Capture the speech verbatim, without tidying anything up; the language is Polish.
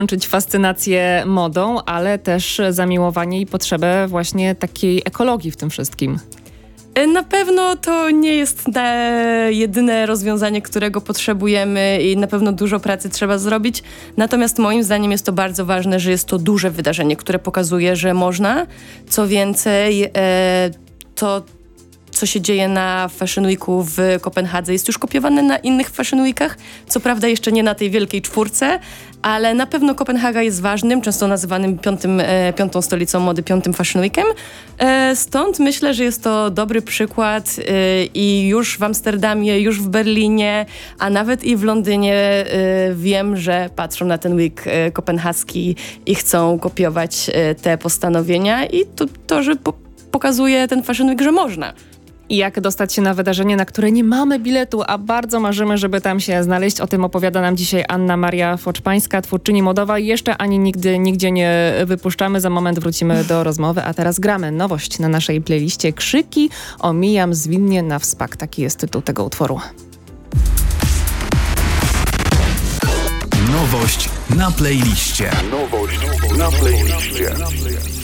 łączyć fascynację modą, ale też zamiłowanie i potrzebę właśnie takiej ekologii w tym wszystkim. Na pewno to nie jest jedyne rozwiązanie, którego potrzebujemy i na pewno dużo pracy trzeba zrobić. Natomiast moim zdaniem jest to bardzo ważne, że jest to duże wydarzenie, które pokazuje, że można. Co więcej, to co się dzieje na Fashion Weeku w Kopenhadze jest już kopiowane na innych Fashion Weekach. Co prawda jeszcze nie na tej wielkiej czwórce, ale na pewno Kopenhaga jest ważnym, często nazywanym piątym, e, piątą stolicą mody, piątym Fashion Weekiem. E, stąd myślę, że jest to dobry przykład e, i już w Amsterdamie, już w Berlinie, a nawet i w Londynie e, wiem, że patrzą na ten week e, kopenhaski i chcą kopiować e, te postanowienia i to, to że po, pokazuje ten Fashion Week, że można. I jak dostać się na wydarzenie, na które nie mamy biletu, a bardzo marzymy, żeby tam się znaleźć. O tym opowiada nam dzisiaj Anna Maria Foczpańska, twórczyni modowa. Jeszcze ani nigdy, nigdzie nie wypuszczamy. Za moment wrócimy do rozmowy, a teraz gramy nowość na naszej playliście. Krzyki omijam zwinnie na wspak. Taki jest tytuł tego utworu. Nowość na playliście. Nowość na playliście.